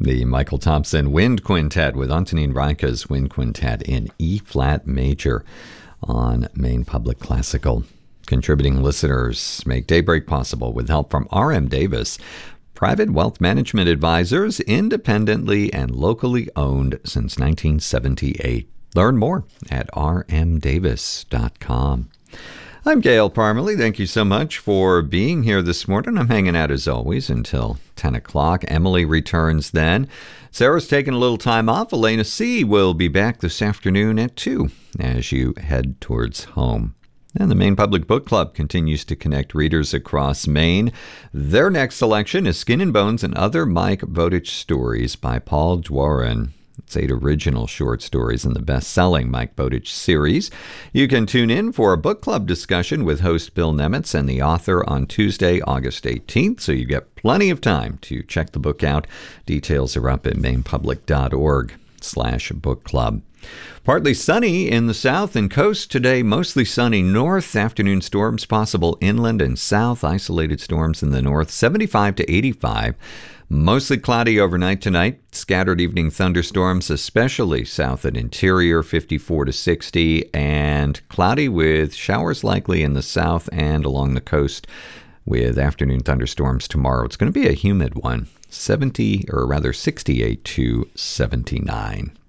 The Michael Thompson Wind Quintet with Antonin Reicha's Wind Quintet in E-flat major on Maine Public Classical. Contributing listeners make Daybreak possible with help from R.M. Davis, private wealth management advisors, independently and locally owned since 1978. Learn more at rmdavis.com. I'm Gail Parmalee. Thank you so much for being here this morning. I'm hanging out as always until 10 o'clock. Emily returns then. Sarah's taking a little time off. Elena C. will be back this afternoon at 2 as you head towards home. And the Maine Public Book Club continues to connect readers across Maine. Their next selection is Skin and Bones and Other Mike Bowditch Stories by Paul Dworin. It's 8 original short stories in the best-selling Mike Bowditch series. You can tune in for a book club discussion with host Bill Nemitz and the author on Tuesday, August 18th, so you get plenty of time to check the book out. Details are up at mainepublic.org/book club. Partly sunny in the south and coast today, mostly sunny north. Afternoon storms possible inland and south. Isolated storms in the north, 75 to 85. Mostly cloudy overnight tonight. Scattered evening thunderstorms, especially south and interior, 54 to 60. And cloudy with showers likely in the south and along the coast with afternoon thunderstorms tomorrow. It's going to be a humid one, 68 to 79.